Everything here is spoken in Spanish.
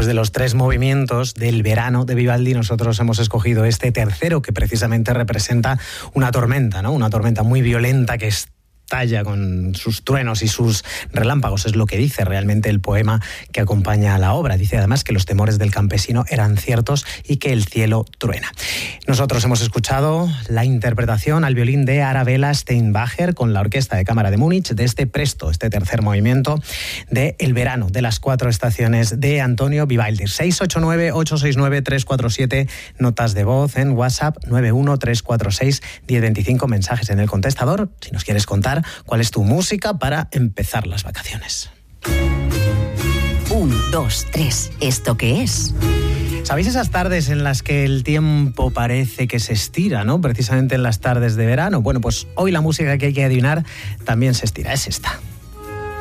Pues de los 3 movimientos del verano de Vivaldi, nosotros hemos escogido este tercero, que precisamente representa una tormenta, ¿no? Una tormenta muy violenta que estalla con sus truenos y sus relámpagos. Es lo que dice realmente el poema que acompaña a la obra. Dice además que los temores del campesino eran ciertos y que el cielo truena. Nosotros hemos escuchado la interpretación al violín de Arabella Steinbacher con la Orquesta de Cámara de Múnich de este Presto, este tercer movimiento de El verano de las 4 estaciones de Antonio Vivaldi. 689-869-347, notas de voz en WhatsApp 913461025, mensajes en el contestador si nos quieres contar cuál es tu música para empezar las vacaciones. 1, 2, 3, ¿esto qué es? ¿Sabéis esas tardes en las que el tiempo parece que se estira, ¿no? Precisamente en las tardes de verano. Bueno, pues hoy la música que hay que adivinar también se estira, es esta.